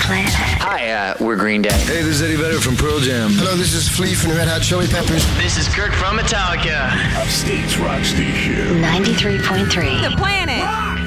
Planet. Hi, we're Green Day. Hey, this is Eddie Vedder from Pearl Jam. Hello, this is Flea from the Red Hot Chili Peppers. This is Kirk from Metallica. States Rock Station. 93.3. The Planet.